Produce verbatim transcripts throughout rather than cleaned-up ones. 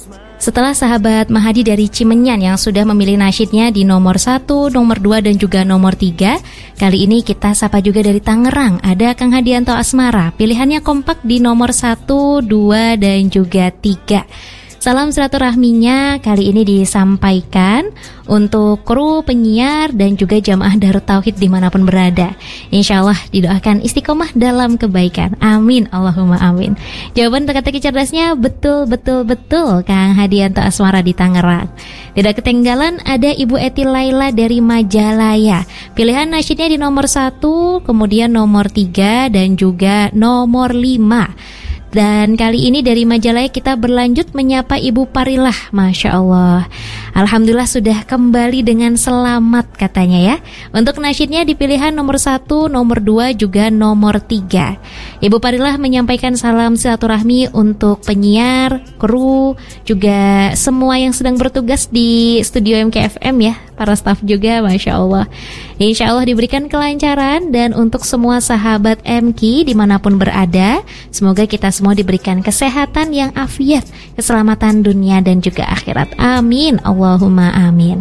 Setelah sahabat Mahadi dari Cimenyan yang sudah memilih nasyidnya di nomor satu, nomor dua, dan juga nomor tiga, kali ini kita sapa juga dari Tangerang. Ada Kang Hadianto Asmara, pilihannya kompak di nomor satu, dua, dan juga tiga. Salam silaturahminya kali ini disampaikan untuk kru, penyiar, dan juga jamaah Darut Tauhid dimanapun berada. Insya Allah didoakan istiqomah dalam kebaikan. Amin, Allahumma amin. Jawaban teka-teki cerdasnya betul, betul, betul, Kang Hadianto Asmara di Tangerang. Tidak ketinggalan ada Ibu Eti Laila dari Majalaya. Pilihan nasyidnya di nomor satu, kemudian nomor tiga, dan juga nomor lima. Dan kali ini dari Majalaya kita berlanjut menyapa Ibu Parilah. Masya Allah, alhamdulillah sudah kembali dengan selamat katanya ya. Untuk nasyidnya di pilihan nomor satu, nomor dua, juga nomor tiga. Ibu Parilah menyampaikan salam silaturahmi untuk penyiar, kru, juga semua yang sedang bertugas di studio M K F M ya, para staf juga. Masya Allah, insya Allah diberikan kelancaran. Dan untuk semua sahabat M K dimanapun berada, semoga kita semua diberikan kesehatan yang afiat, keselamatan dunia dan juga akhirat. Amin, Allahumma amin.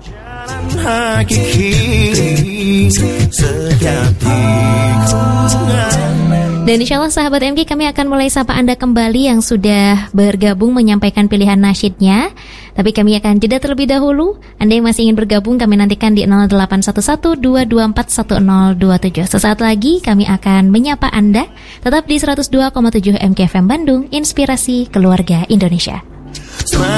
Dan insya Allah sahabat M K, kami akan mulai sapa Anda kembali yang sudah bergabung menyampaikan pilihan nasyidnya. Tapi kami akan jeda terlebih dahulu. Anda yang masih ingin bergabung, kami nantikan di nol delapan satu satu dua dua empat satu nol dua tujuh. Sesaat lagi kami akan menyapa Anda. Tetap di seratus dua koma tujuh M K F M Bandung, Inspirasi Keluarga Indonesia.